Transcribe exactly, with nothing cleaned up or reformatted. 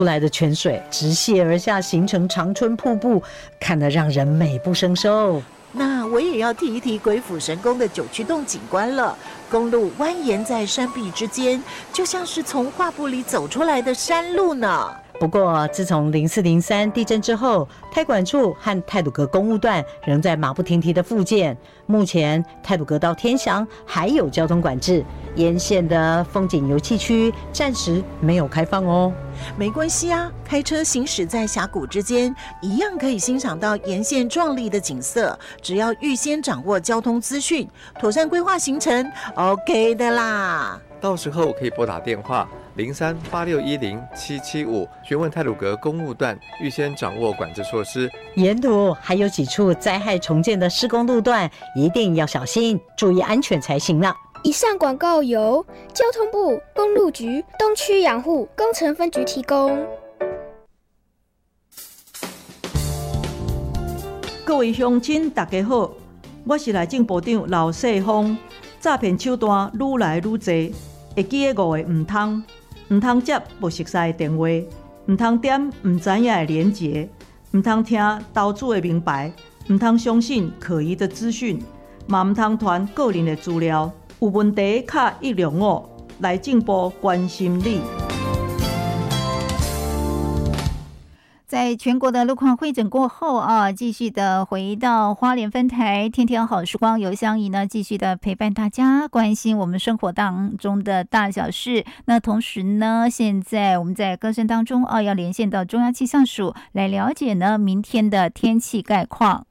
出来的泉水直泻而下，形成长春瀑布，看得让人美不胜收。 那我也要提一提鬼斧神工的九曲洞景观了。公路蜿蜒在山壁之间，就像是从画布里走出来的山路呢。 不过，自从零四零三地震之后，太管处和太鲁阁公路段仍在马不停蹄的复建。目前，太鲁阁到天祥还有交通管制，沿线的风景游憩区暂时没有开放哦。 没关系啊，开车行驶在峡谷之间，一样可以欣赏到沿线壮丽的景色。只要预先掌握交通资讯，妥善规划行程 ，OK 的啦。 到时候可以拨打电话零三八六一零七七五询问太鲁阁公路段，预先掌握管制措施。 沿途还有几处灾害重建的施工路段，一定要小心，注意安全才行了。 以上广告由交通部公路局东区养护工程分局提供。 各位乡亲大家好，我是内政部长刘世芳。诈骗手段愈来愈多，会记的五个唔通，唔通接不熟悉的电话，唔通点唔知影的连结，唔通听投资的明白，唔通相信可疑的资讯，嘛唔通传个人的资料。有问题卡一零五，内政部关心你。 在全国的路况会诊过后啊，继续的回到花莲分台天天好时光，由香怡呢继续的陪伴大家，关心我们生活当中的大小事。那同时呢，现在我们在歌声当中啊，要连线到中央气象署来了解呢明天的天气概况。